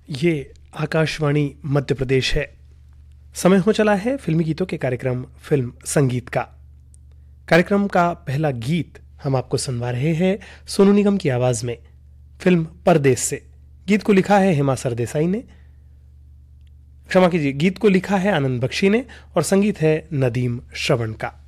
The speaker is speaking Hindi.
ये आकाशवाणी मध्य प्रदेश है। समय हो चला है फिल्मी गीतों के कार्यक्रम फिल्म संगीत का। कार्यक्रम का पहला गीत हम आपको सुनवा रहे हैं सोनू निगम की आवाज में, फिल्म परदेस से। गीत को लिखा है हेमा सरदेसाई ने, क्षमा कीजिए, गीत को लिखा है आनंद बख्शी ने और संगीत है नदीम श्रवण का।